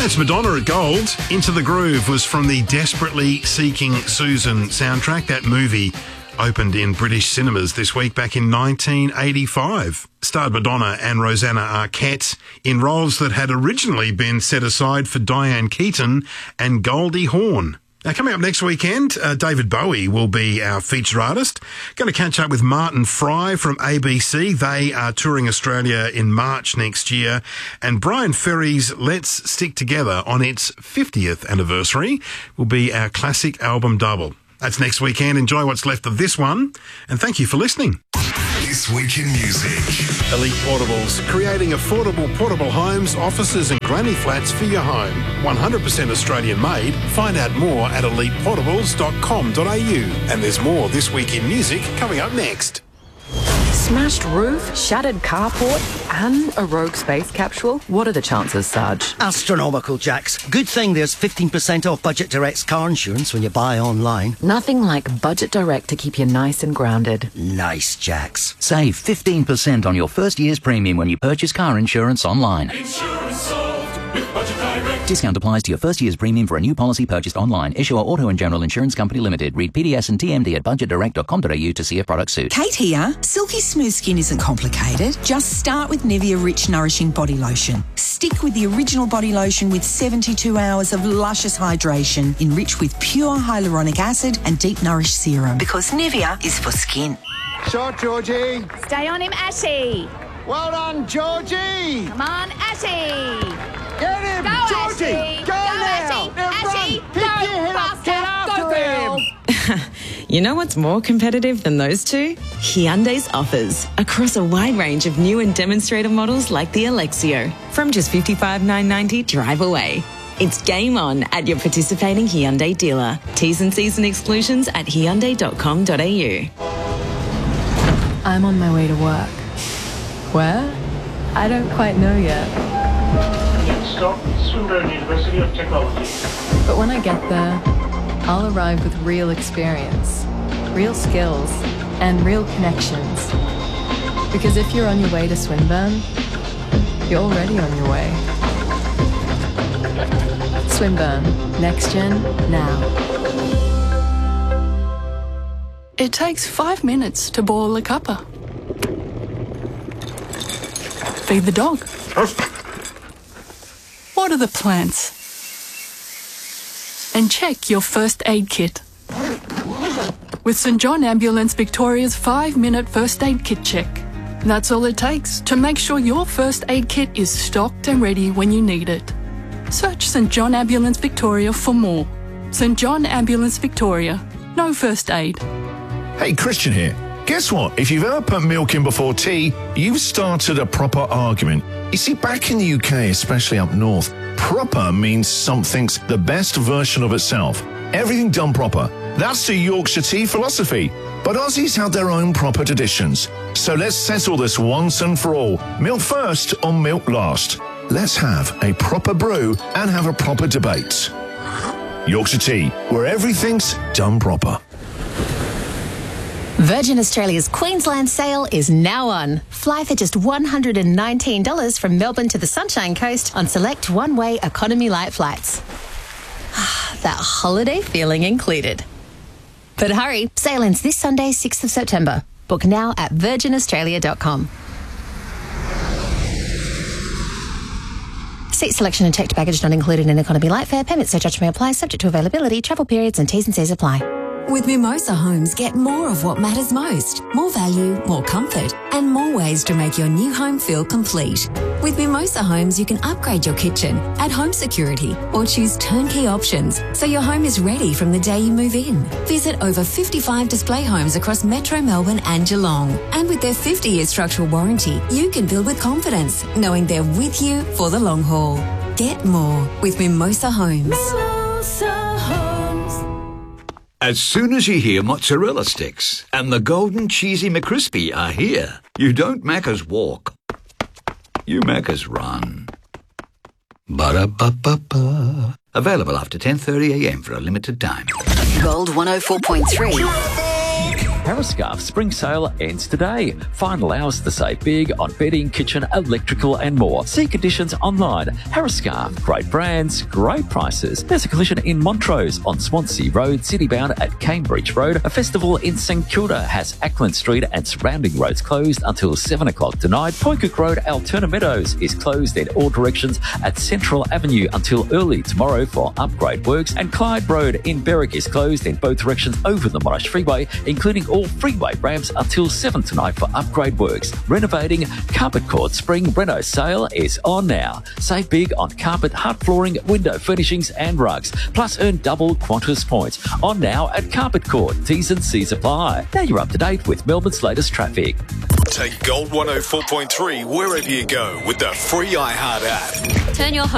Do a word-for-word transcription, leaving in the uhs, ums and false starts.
It's Madonna at Gold. Into the Groove was from the Desperately Seeking Susan soundtrack. That movie opened in British cinemas this week back in nineteen eighty-five. Starred Madonna and Rosanna Arquette in roles that had originally been set aside for Diane Keaton and Goldie Hawn. Now, coming up next weekend, uh, David Bowie will be our feature artist. Going to catch up with Martin Fry from A B C. They are touring Australia in March next year. And Brian Ferry's Let's Stick Together on its fiftieth anniversary will be our classic album double. That's next weekend. Enjoy what's left of this one. And thank you for listening. This Week in Music. Elite Portables, creating affordable portable homes, offices and granny flats for your home. one hundred percent Australian made. Find out more at elite portables dot com dot a u. And there's more This Week in Music coming up next. Smashed roof, shattered carport, and a rogue space capsule? What are the chances, Sarge? Astronomical, Jax. Good thing there's fifteen percent off Budget Direct's car insurance when you buy online. Nothing like Budget Direct to keep you nice and grounded. Nice, Jax. Save fifteen percent on your first year's premium when you purchase car insurance online. Insurance solved with Budget Direct. Discount applies to your first year's premium for a new policy purchased online. Issuer Auto and General Insurance Company Limited. Read P D S and T M D at budget direct dot com dot a u to see if product suit. Kate here. Silky smooth skin isn't complicated. Just start with Nivea Rich Nourishing Body Lotion. Stick with the original body lotion with seventy-two hours of luscious hydration, enriched with pure hyaluronic acid and deep nourish serum. Because Nivea is for skin. Shot, Georgie. Stay on him, Ashy. Well done, Georgie. Come on, Ashy. Get him, Go, Georgie. Ashy. Go, Go, now. Ashy. Now Ashy, run. go, Pick your head up. faster. Get after Go, girl. him. You know what's more competitive than those two? Hyundai's offers across a wide range of new and demonstrator models like the Alexio. From just fifty-five thousand nine hundred ninety dollars drive away. It's game on at your participating Hyundai dealer. T's and C's and exclusions at hyundai dot com dot a u. I'm on my way to work. Where? I don't quite know yet. Next stop, Swinburne University of Technology. But when I get there, I'll arrive with real experience, real skills, and real connections. Because if you're on your way to Swinburne, you're already on your way. Swinburne, next gen, now. It takes five minutes to boil a cuppa. Feed the dog. Water the plants. And check your first aid kit. With St John Ambulance Victoria's five-minute first aid kit check. That's all it takes to make sure your first aid kit is stocked and ready when you need it. Search St John Ambulance Victoria for more. St John Ambulance Victoria. No first aid. Hey, Christian here. Guess what? If you've ever put milk in before tea, you've started a proper argument. You see, back in the U K, especially up north, proper means something's the best version of itself. Everything done proper. That's the Yorkshire tea philosophy. But Aussies have their own proper traditions. So let's settle this once and for all. Milk first or milk last? Let's have a proper brew and have a proper debate. Yorkshire tea, where everything's done proper. Virgin Australia's Queensland sale is now on. Fly for just one hundred nineteen dollars from Melbourne to the Sunshine Coast on select one-way economy light flights. That holiday feeling included. But hurry, sale ends this Sunday, sixth of September. Book now at virgin australia dot com. Seat selection and checked baggage not included in economy light fare. Payment surcharge may apply, subject to availability, travel periods and T's and C's apply. With Mimosa Homes, get more of what matters most. More value, more comfort, and more ways to make your new home feel complete. With Mimosa Homes, you can upgrade your kitchen, add home security, or choose turnkey options so your home is ready from the day you move in. Visit over fifty-five display homes across Metro Melbourne and Geelong. And with their fifty-year structural warranty, you can build with confidence, knowing they're with you for the long haul. Get more with Mimosa Homes. Mimosa Homes. As soon as you hear mozzarella sticks and the golden cheesy McCrispy are here, you don't Macca's walk, you Macca's run. Ba-da-ba-ba-ba. Available after ten thirty a m for a limited time. Gold one oh four point three. Harriscarf Spring Sale ends today. Final hours to save big on bedding, kitchen, electrical and more. See conditions online. Harriscarf, great brands, great prices. There's a collision in Montrose on Swansea Road, citybound at Cambridge Road. A festival in St Kilda has Ackland Street and surrounding roads closed until seven o'clock tonight. Poycook Road, Alterna Meadows is closed in all directions at Central Avenue until early tomorrow for upgrade works. And Clyde Road in Berwick is closed in both directions over the Monash Freeway, including all freeway ramps until seven tonight for upgrade works. Renovating Carpet Court Spring Reno sale is on now. Save big on carpet, hard flooring, window furnishings and rugs. Plus earn double Qantas points. On now at Carpet Court. T's and C's apply. Now you're up to date with Melbourne's latest traffic. Take Gold one oh four point three wherever you go with the free iHeart app. Turn your